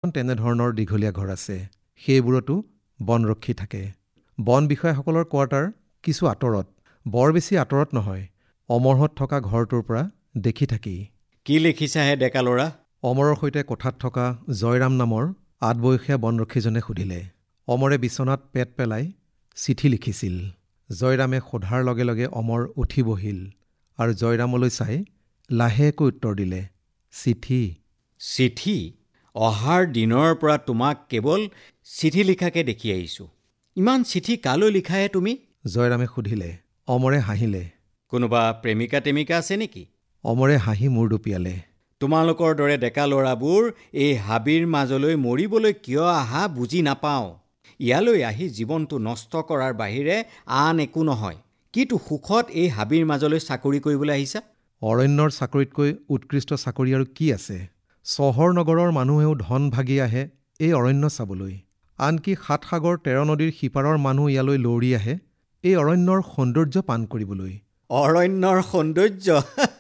তেনেধৰণৰ দীঘলীয়া ঘৰ আছে। সেইবোৰতো বনৰক্ষী থাকে। বন বিষয়াসকলৰ কোৱাৰ্টাৰ কিছু আঁতৰত, বৰ বেছি আঁতৰত নহয়, অমৰহত থকা ঘৰটোৰ পৰা দেখি থাকি। কি লিখিছাহে ডেকা ল'ৰা? অমৰৰ সৈতে কোঠাত থকা জয়ৰাম নামৰ আঠবয়সীয়া বনৰক্ষীজনে সুধিলে। অমৰে বিচনাত পেট পেলাই চিঠি লিখিছিল। জয়ৰামে সোধাৰ লগে লগে অমৰ উঠি বহিল আৰু জয়ৰামলৈ চাই লাহেকৈ উত্তৰ দিলে, চিঠি। চিঠি? অহাৰ দিনৰ পৰা তোমাক কেৱল চিঠি লিখাকে দেখি আহিছোঁ। ইমান চিঠি কালৈ লিখাহে তুমি? জয়ৰামে সুধিলে। অমৰে হাঁহিলে। কোনোবা প্ৰেমিকা আছে নেকি? অমৰে হাঁহি মূৰ দুপিয়ালে। তোমালোকৰ দৰে ডেকা ল'ৰাবোৰ এই হাবিৰ মাজলৈ মৰিবলৈ কিয় আহা বুজি নাপাওঁ। ইয়ালৈ আহি জীৱনটো নষ্ট কৰাৰ বাহিৰে আন একো নহয়। কিটো সুখত এই হাবিৰ মাজলৈ চাকৰি কৰিবলৈ আহিছা? অৰণ্যৰ চাকৰিতকৈ উৎকৃষ্ট চাকৰি আৰু কি আছে? চহৰ নগৰৰ মানুহেও ধন ভাগি আহে এই অৰণ্য চাবলৈ। আনকি ৭ সাগৰ ১৩ নদীৰ সিপাৰৰ মানুহ ইয়ালৈ লৌৰি আহে এই অৰণ্যৰ সৌন্দৰ্য পান কৰিবলৈ। অৰণ্যৰ সৌন্দৰ্য?